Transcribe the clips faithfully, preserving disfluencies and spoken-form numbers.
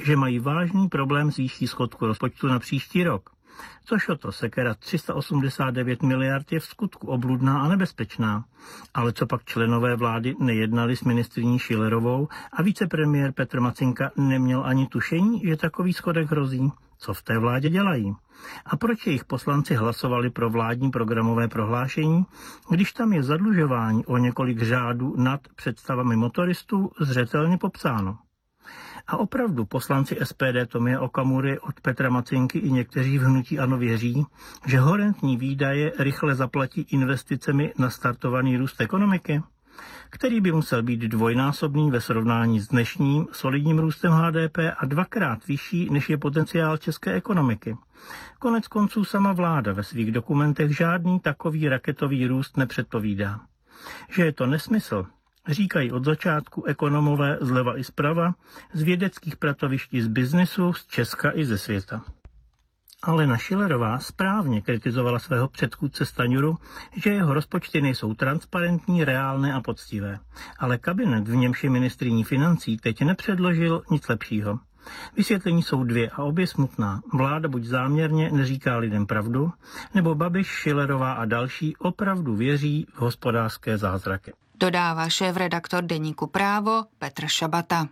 že mají vážný problém s výší schodku rozpočtu na příští rok. Což o to sekera tři sta osmdesát devět miliard je v skutku obludná a nebezpečná. Ale co pak členové vlády nejednali s ministryní Schillerovou a vicepremiér Petr Macinka neměl ani tušení, že takový schodek hrozí? Co v té vládě dělají? A proč jejich poslanci hlasovali pro vládní programové prohlášení, když tam je zadlužování o několik řádů nad představami motoristů zřetelně popsáno? A opravdu poslanci S P D Tomia Okamury od Petra Macinky i někteří v hnutí ANO věří, že horentní výdaje rychle zaplatí investicemi na startovaný růst ekonomiky, který by musel být dvojnásobný ve srovnání s dnešním solidním růstem H D P a dvakrát vyšší, než je potenciál české ekonomiky. Konec konců sama vláda ve svých dokumentech žádný takový raketový růst nepředpovídá. Že je to nesmysl, říkají od začátku ekonomové zleva i zprava, z vědeckých pracovišť z biznesu, z Česka i ze světa. Alena Schillerová správně kritizovala svého předchůdce Stanjuru, že jeho rozpočty nejsou transparentní, reálné a poctivé. Ale kabinet, v němž je ministryní financí, teď nepředložil nic lepšího. Vysvětlení jsou dvě a obě smutná. Vláda buď záměrně neříká lidem pravdu, nebo Babiš, Schillerová a další opravdu věří v hospodářské zázraky. Dodává šéfredaktor deníku Právo Petr Šabata.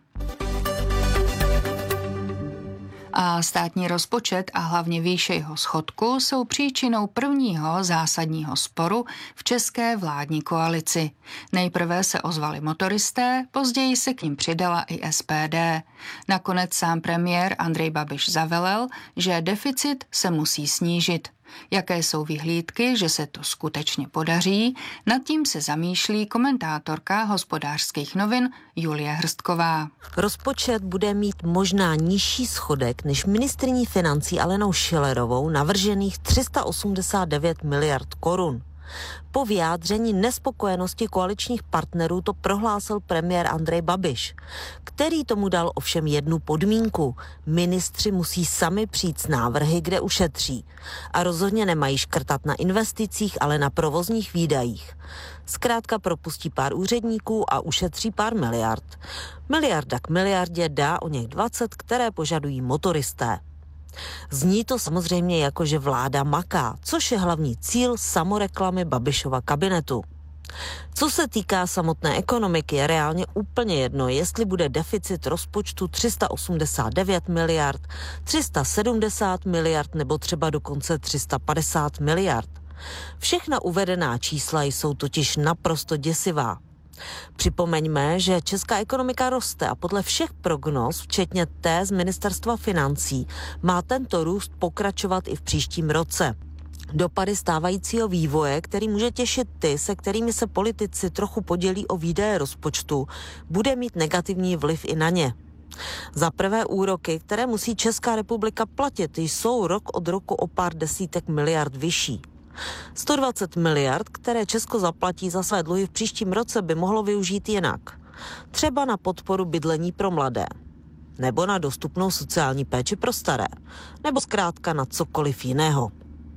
A státní rozpočet a hlavně výše jeho schodku jsou příčinou prvního zásadního sporu v české vládní koalici. Nejprve se ozvali motoristé, později se k nim přidala i S P D. Nakonec sám premiér Andrej Babiš zavelel, že deficit se musí snížit. Jaké jsou vyhlídky, že se to skutečně podaří, nad tím se zamýšlí komentátorka Hospodářských novin Julie Hrstková. Rozpočet bude mít možná nižší schodek než ministryní financí Alenou Schillerovou navržených tři sta osmdesát devět miliard korun. Po vyjádření nespokojenosti koaličních partnerů to prohlásil premiér Andrej Babiš, který tomu dal ovšem jednu podmínku. Ministři musí sami přijít s návrhy, kde ušetří. A rozhodně nemají škrtat na investicích, ale na provozních výdajích. Zkrátka propustí pár úředníků a ušetří pár miliard. Miliarda k miliardě dá o něch dvacet, které požadují motoristé. Zní to samozřejmě jako, že vláda maká, což je hlavní cíl samoreklamy Babišova kabinetu. Co se týká samotné ekonomiky, je reálně úplně jedno, jestli bude deficit rozpočtu tři sta osmdesát devět miliard, tři sta sedmdesát miliard nebo třeba dokonce tři sta padesát miliard. Všechna uvedená čísla jsou totiž naprosto děsivá. Připomeňme, že česká ekonomika roste a podle všech prognóz, včetně té z ministerstva financí, má tento růst pokračovat i v příštím roce. Dopady stávajícího vývoje, který může těšit ty, se kterými se politici trochu podělí o výdaje rozpočtu, bude mít negativní vliv i na ně. Za prvé úroky, které musí Česká republika platit, jsou rok od roku o pár desítek miliard vyšší. sto dvacet miliard, které Česko zaplatí za své dluhy v příštím roce, by mohlo využít jinak. Třeba na podporu bydlení pro mladé, nebo na dostupnou sociální péči pro staré, nebo zkrátka na cokoliv jiného.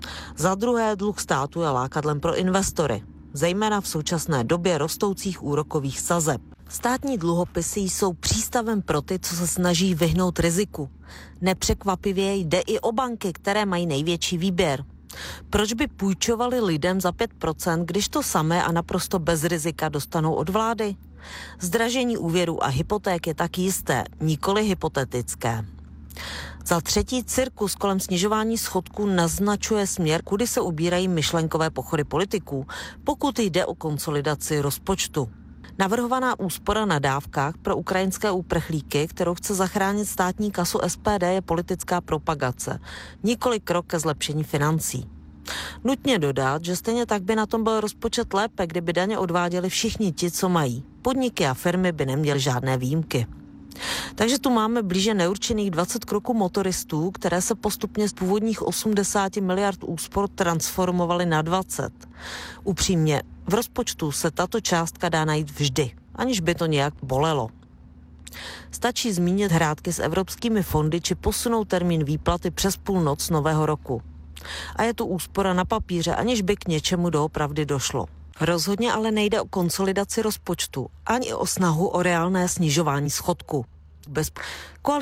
Za druhé, dluh státu je lákadlem pro investory, zejména v současné době rostoucích úrokových sazeb. Státní dluhopisy jsou přístavem pro ty, co se snaží vyhnout riziku. Nepřekvapivě jde i o banky, které mají největší výběr. Proč by půjčovali lidem za pět procent, když to samé a naprosto bez rizika dostanou od vlády? Zdražení úvěrů a hypoték je tak jisté, nikoli hypotetické. Za třetí, cirkus kolem snižování schodku naznačuje směr, kudy se ubírají myšlenkové pochody politiků, pokud jde o konsolidaci rozpočtu. Navrhovaná úspora na dávkách pro ukrajinské uprchlíky, kterou chce zachránit státní kasu S P D, je politická propagace, nikoli krok ke zlepšení financí. Nutně dodat, že stejně tak by na tom byl rozpočet lépe, kdyby daně odváděli všichni ti, co mají. Podniky a firmy by neměly žádné výjimky. Takže tu máme blíže neurčených dvacet kroků motoristů, které se postupně z původních osmdesát miliard úspor transformovaly na dvacet. Upřímně, v rozpočtu se tato částka dá najít vždy, aniž by to nějak bolelo. Stačí zmínit hrátky s evropskými fondy či posunout termín výplaty přes půlnoc nového roku. A je tu úspora na papíře, aniž by k něčemu doopravdy došlo. Rozhodně ale nejde o konsolidaci rozpočtu, ani o snahu o reálné snižování schodku. Bez